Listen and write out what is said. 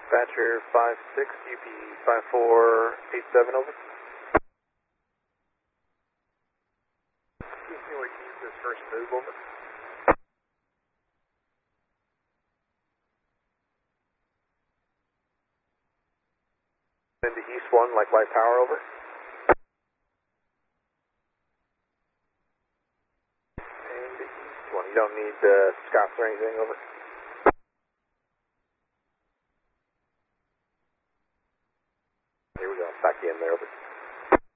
Dispatcher 5-6, UP 5487, over. Continually use this first move, over. Into East 1, like light power, over. And East 1, you don't need scots or anything, over.